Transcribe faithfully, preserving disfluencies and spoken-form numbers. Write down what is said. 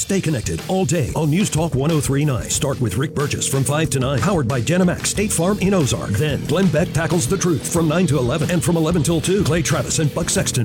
Stay connected all day on News Talk one oh three point nine. Start with Rick Burgess from five to nine, powered by Genemax State Farm in Ozark. Then Glenn Beck tackles the truth from nine to eleven, and from eleven till two, Clay Travis and Buck Sexton